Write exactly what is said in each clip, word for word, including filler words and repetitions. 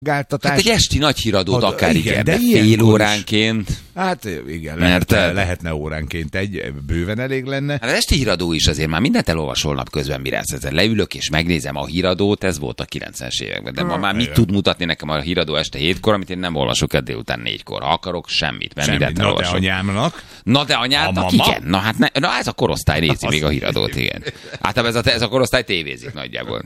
szolgáltatás. Hát egy esti nagy híradót Ad, akár igen, igen, de de fél óránként. Is. Hát igen, lehetne, lehetne óránként egy, bőven elég lenne. Hát az esti híradó is azért már mindent elolvasol napközben, mire ezt leülök és megnézem a híradót, ez volt a kilencvenes években. De ma már mit tud mutatni nekem a híradó este hétkor, amit én nem olvasok el délután négykor. Ha akarok, semmit, mert semmit. mindent Na elolvasok. de anyámnak. Na de anyádnak, igen. Na hát ne, na ez a korosztály nézi még a híradót, igen. Általában ez a, ez a korosztály tévézik nagyjából.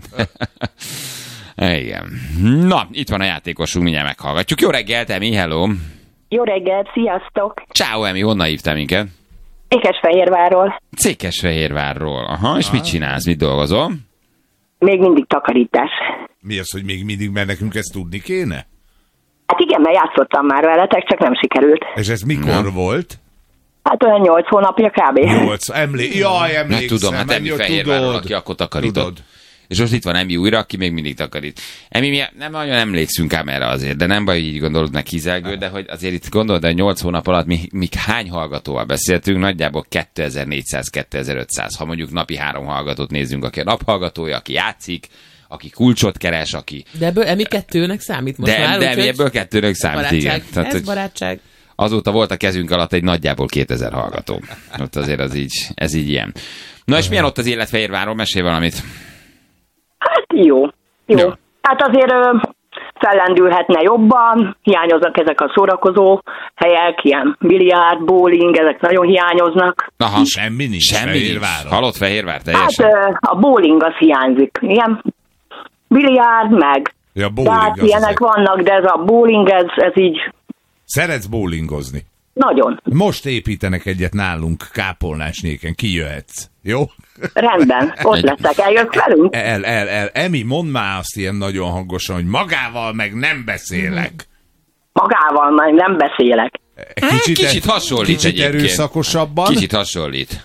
Igen. Na, itt van a játékosunk, mindjárt meghallgatjuk. Jó reggelt, Emi, hello! Jó reggelt, sziasztok! Ciao, Emi, honnan hívtál minket? Székesfehérvárról. Székesfehérvárról. Aha, és mit csinálsz, mit dolgozol? Még mindig takarítás. Mi az, hogy még mindig, mert nekünk ezt tudni kéne? Hát igen, mert játszottam már veletek, csak nem sikerült. És ez mikor Na. volt? Hát olyan nyolc hónapja kb. Nyolc, emlé... Jaj, emlékszem. Nem tudom, hát Emi Fehérvárról, aki akkor takarított. Tudod. És most itt van Emi újra, aki még mindig takarít. Emi, mi nem nagyon emlékszünk ám erre azért, de nem baj, hogy így gondolod meg hizelgő, de hogy azért itt gondolod, hogy nyolc hónap alatt mi, mi hány hallgatóval beszéltünk, nagyjából kétezer-négyszáz kétezer-ötszáz. Ha mondjuk napi három hallgatót nézzünk, aki a naphallgatója, aki játszik, aki kulcsot keres, aki... De ebből Emi kettőnek számít most de, már. De Emi ebből kettőnek számít, barátság. igen. Tehát, Ez hogy barátság. azóta volt a kezünk alatt egy nagyjából kétezer hallgató. Ott azért az így, ez így ilyen. Na és milyen ott az élet Fehérvárról? Mesélj valamit. Hát jó. Jó. Jó. Hát azért ö, fellendülhetne jobban, hiányoznak ezek a szórakozó helyek, ilyen biliárd, bowling, ezek nagyon hiányoznak. Aha, Semmi nincs semmi nincs. Fehérváron. Halott Fehérvár Hát teljesen. ö, a bowling az hiányzik. Ilyen biliárd, meg Ja, bowling hát az ilyenek az vannak, de ez a bowling, ez, ez így Szeretsz bowlingozni? nagyon. Most építenek egyet nálunk Kápolnásnéken, kijöhetsz. Jó? Rendben, ott leszek, eljössz velünk? El, el, el. Emi, mondd már azt ilyen nagyon hangosan, hogy magával meg nem beszélek. Magával már nem beszélek. Kicsit, Kicsit hasonlít Kicsit egyébként. erőszakosabban. Kicsit hasonlít.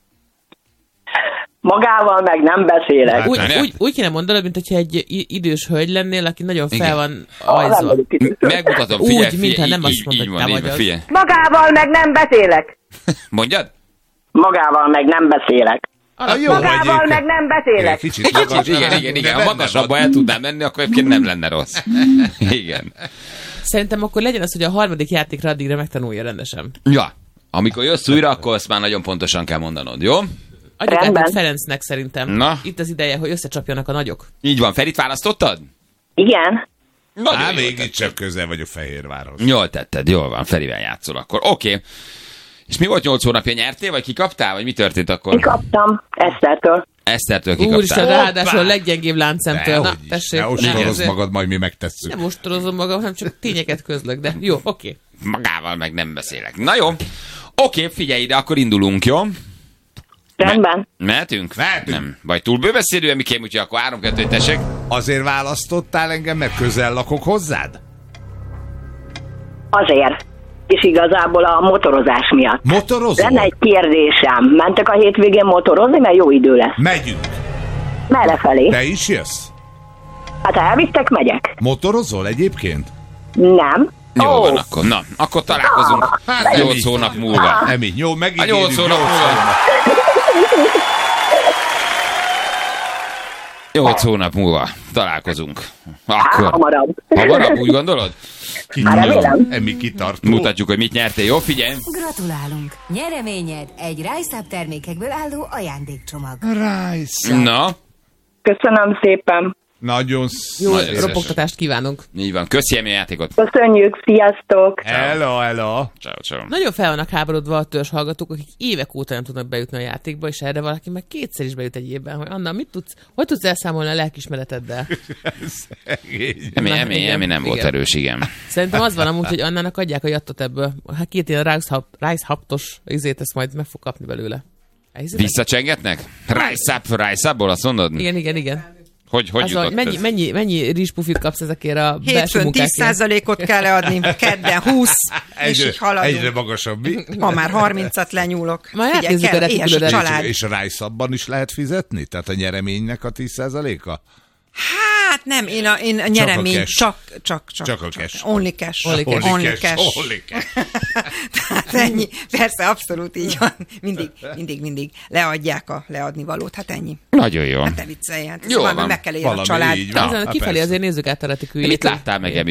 Magával meg nem beszélek. Hát Úgy, nem. úgy, úgy kéne mondanod, mint hogyha egy i- idős hölgy lennél, aki nagyon fel Igen. van Ah, nem ajzva. vagyok idős. Megmutatom, Úgy, figyelj, mintha figyelj, nem így, azt mondod, így hogy van, te így vagy van, az. figyelj. Magával meg nem beszélek. Mondjad? Magával meg nem beszélek. Ah, jó, Magával egyébként. meg nem beszélek. Kicsit Kicsit, magas, igen, igen, igen. Ha de magasabban benne el tudnám menni, akkor egyébként nem lenne rossz. Igen. Szerintem akkor legyen az, hogy a harmadik játékra addigra megtanulja rendesen. Ja. Amikor jössz újra, akkor azt már nagyon pontosan kell mondanod, jó? Adjuk Rendben. át Ferencnek szerintem. Na. Itt az ideje, hogy összecsapjanak a nagyok. Így van. Ferit választottad? Igen. Nagyon Á, jól még tetted. itt csak közel vagyok Fehérvárhoz. Jól tetted, jól van. Ferivel játszol akkor. Oké. Okay. És mi volt nyolc hónapja? Nyertél, vagy kikaptál, vagy mi történt akkor? Kikaptam Esztertől. Esztertől kikaptál. Úristen, ráadásul a leggyengébb láncszemtől. Na, Nehogy is, tessék. ne Nem, ostorozz ez- magad, majd mi megtesszük. Nem ostorozom magam, hanem csak tényeket közlök, de jó, oké. Magával meg nem beszélek. Na jó. Oké, okay, figyelj ide, akkor indulunk, jó? Rendben. Mehetünk? Mehetünk. Nem. Vagy túl bőbeszédő, Mikém, úgyhogy akkor három kettő tessék. Azért választottál engem, mert közel lakok hozzád? Azért. És igazából a motorozás miatt. Motorozol? Lenne egy kérdésem. Mentek a hétvégén motorozni, mert jó idő lesz. Megyünk. Merre felé? Te is jössz? Hát ha elvittek, megyek. Motorozol egyébként? Nem. Jó Ó, van akkor. Na, akkor találkozunk Hát, nyolc Emi. hónap múlva. Emi, jó, A megígérjük. nyolc hónap nyolc múlva. hónap. Nyolc hónap múlva találkozunk. Hát, Akkor. hamarabb. Hamarabb, úgy gondolod? Hát remélem. Emi kitartó. Mutatjuk, hogy mit nyertél. Jó, figyelj. Gratulálunk! Nyereményed egy RiceUp termékekből álló ajándékcsomag. Rice. Na, Köszönöm szépen. Nagyon Jó Nagyon szépen. ropogtatást kívánunk. így van. Köszi Emi a játékot. Köszönjük, sziasztok. Hello, hello. Ciao, ciao. Nagyon fel vannak háborodva a törzs hallgatók, akik évek óta nem tudnak bejutni a játékba, és erre valaki meg kétszer is bejut egy évben, hogy Anna, mit tudsz, hogy tudsz elszámolni a lelkismereteddel? Emi, Na, Emi, igen, Emi nem volt igen. erős, igen. Szerintem az van amúgy, hogy Annának adják a jattot ebből. Hát két ilyen Rice-haptos izét, ezt majd meg fog kapni belőle. Elhiszitek? Visszacsengetnek? Rice up, rice upból, azt mondod? Igen, igen, igen. Hogy, hogy Az, hogy jutott mennyi, ez? mennyi, mennyi rizspufit kapsz ezekért a belső Hétfőn tíz munkákért? százalékot kell leadni, kedden húsz, és Egyre, így haladunk. egyre magasabb. Mi? Ma már harmincat lenyúlok. Majd Figyelj, átnézzük a kell, éhes a retikülödet. család. És a Rice-abban is lehet fizetni? Tehát a nyereménynek a tíz százaléka? Hát nem, én a, én a nyeremény cash. csak, csak, csak, Csak a cash. Only cash. Only cash. Only cash. Only cash. Tehát ennyi. Persze, abszolút így van. Mindig, mindig, mindig leadják a leadni valót. Hát ennyi. Nagyon jó. Hát te viccelj, hát Jó valami van. meg kell élni a Valami család. így van. Ezen Há, kifelé persze. azért nézzük át a retiküljét. Mit láttál meg, Emi?